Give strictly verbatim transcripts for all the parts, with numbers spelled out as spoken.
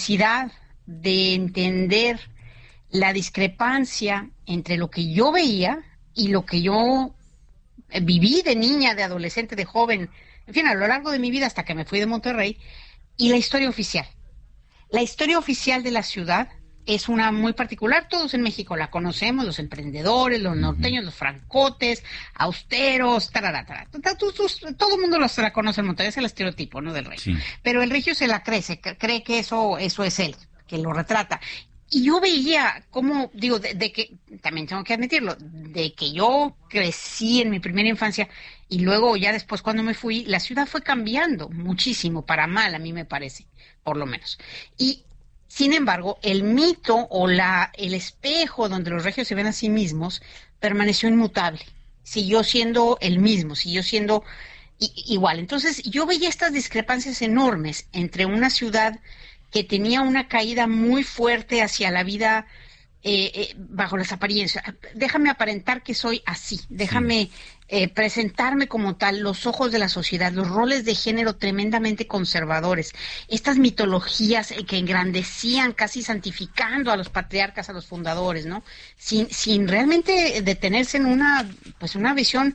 necesidad de entender la discrepancia entre lo que yo veía y lo que yo eh, viví de niña, de adolescente, de joven, en fin, a lo largo de mi vida hasta que me fui de Monterrey, y la historia oficial. La historia oficial de la ciudad es una muy particular, todos en México la conocemos, los emprendedores, los norteños, los francotes, austeros, tarara, tarara. Todo el mundo los, la conoce en Monterrey, es el estereotipo, ¿no?, del regio. Sí. Pero el regio se la cree, se cree que eso, eso es él, que lo retrata. Y yo veía cómo, digo, de, de que, también tengo que admitirlo, de que yo crecí en mi primera infancia y luego ya después cuando me fui, la ciudad fue cambiando muchísimo, para mal a mí me parece, por lo menos. Y sin embargo, el mito o la el espejo donde los regios se ven a sí mismos permaneció inmutable, siguió siendo el mismo, siguió siendo i- igual. Entonces yo veía estas discrepancias enormes entre una ciudad que tenía una caída muy fuerte hacia la vida eh, eh, bajo las apariencias. Déjame aparentar que soy así, déjame sí. eh, presentarme como tal, los ojos de la sociedad, los roles de género tremendamente conservadores, estas mitologías eh, que engrandecían, casi santificando a los patriarcas, a los fundadores, ¿no? Sin, sin realmente detenerse en una, pues una visión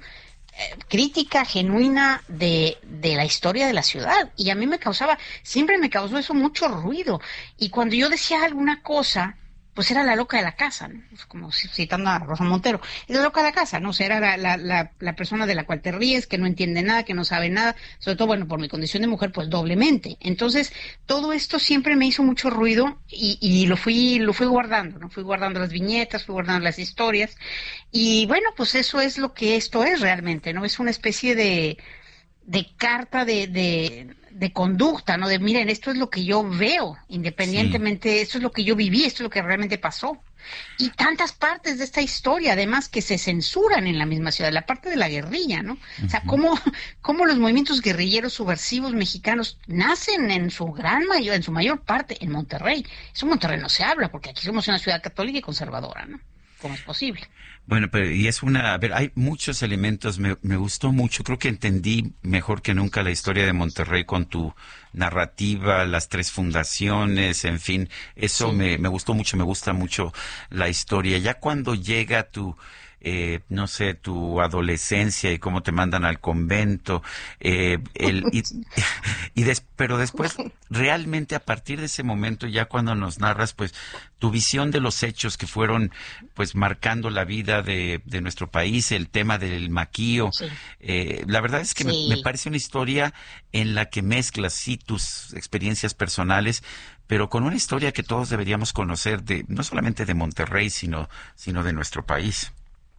crítica genuina de, de la historia de la ciudad. Y a mí me causaba, siempre me causó eso mucho ruido. Y cuando yo decía alguna cosa, pues era la loca de la casa, ¿no? Como citando a Rosa Montero, es la loca de la casa, ¿no? O sea, era la, la, la, la persona de la cual te ríes, que no entiende nada, que no sabe nada, sobre todo, bueno, por mi condición de mujer, pues doblemente. Entonces, todo esto siempre me hizo mucho ruido y, y lo fui, lo fui guardando, ¿no? Fui guardando las viñetas, fui guardando las historias, y bueno, pues eso es lo que esto es realmente, ¿no? Es una especie de, de carta de, de, de conducta, ¿no? De miren, esto es lo que yo veo, independientemente, sí. Esto es lo que yo viví, esto es lo que realmente pasó. Y tantas partes de esta historia, además, que se censuran en la misma ciudad, la parte de la guerrilla, ¿no? Uh-huh. O sea, cómo, cómo los movimientos guerrilleros subversivos mexicanos nacen en su gran mayor, en su mayor parte en Monterrey. Eso en Monterrey no se habla, porque aquí somos una ciudad católica y conservadora, ¿no? ¿Cómo es posible? Bueno, pero y es una, a ver, hay muchos elementos, me, me gustó mucho, creo que entendí mejor que nunca la historia de Monterrey con tu narrativa, las tres fundaciones, en fin, eso sí. me, me gustó mucho, me gusta mucho la historia. Ya cuando llega tu, eh, no sé, tu adolescencia y cómo te mandan al convento, eh, el, y, y des, pero después, realmente a partir de ese momento, ya cuando nos narras, pues, tu visión de los hechos que fueron, pues, marcando la vida de, de nuestro país, el tema del maquío, sí. eh, la verdad es que sí. me, me parece una historia en la que mezclas, sí, tus experiencias personales, pero con una historia que todos deberíamos conocer, de no solamente de Monterrey, sino, sino de nuestro país.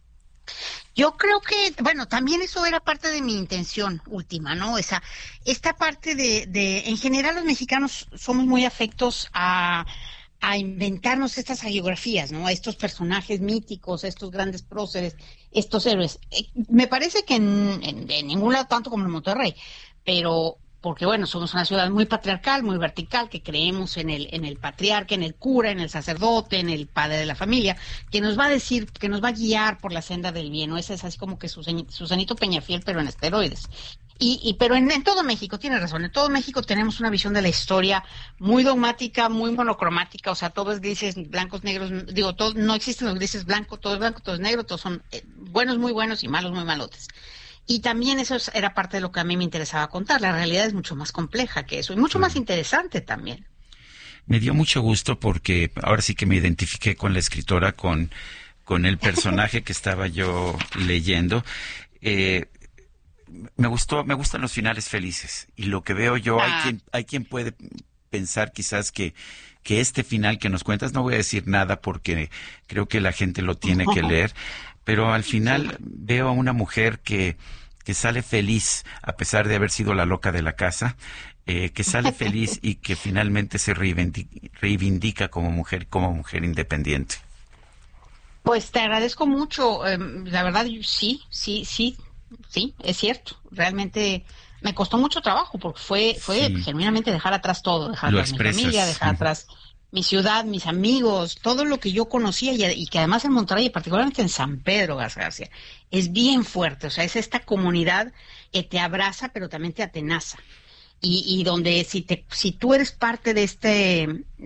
Yo creo que, bueno, también eso era parte de mi intención última, ¿no? Esa, esta parte de, de, en general los mexicanos somos muy afectos a, a inventarnos estas hagiografías, ¿no? A estos personajes míticos, a estos grandes próceres, estos héroes. Eh, me parece que en, en, en ningún lado tanto como en Monterrey, pero porque bueno, somos una ciudad muy patriarcal, muy vertical, que creemos en el en el patriarca, en el cura, en el sacerdote, en el padre de la familia, que nos va a decir, que nos va a guiar por la senda del bien, ¿no? Ese es así como que Susanito Peñafiel, pero en esteroides. Y, y pero en, en todo México, tienes razón, en todo México tenemos una visión de la historia muy dogmática, muy monocromática, o sea, todo es grises, blancos, negros, digo, todo, no existen los grises blancos, todo es blanco, todo es negro, todos son eh, buenos muy buenos y malos muy malotes. Y también eso era parte de lo que a mí me interesaba contar. La realidad es mucho más compleja que eso y mucho más interesante también. Me dio mucho gusto porque ahora sí que me identifiqué con la escritora, con, con el personaje que estaba yo leyendo. Eh, me gustó, me gustan los finales felices. Y lo que veo yo, ah. hay quien, hay quien puede pensar quizás que, que este final que nos cuentas, no voy a decir nada porque creo que la gente lo tiene que leer, pero al final veo a una mujer que, que sale feliz a pesar de haber sido la loca de la casa, eh, que sale feliz y que finalmente se reivindica, reivindica como mujer, como mujer independiente. Pues te agradezco mucho, eh, la verdad sí, sí, sí, sí, es cierto, realmente me costó mucho trabajo porque fue, fue sí. genuinamente dejar atrás todo, dejar atrás mi familia, dejar atrás mi ciudad, mis amigos, todo lo que yo conocía y, y que además en Monterrey, y particularmente en San Pedro García, es bien fuerte, o sea, es esta comunidad que te abraza pero también te atenaza. y, y donde si te si tú eres parte de este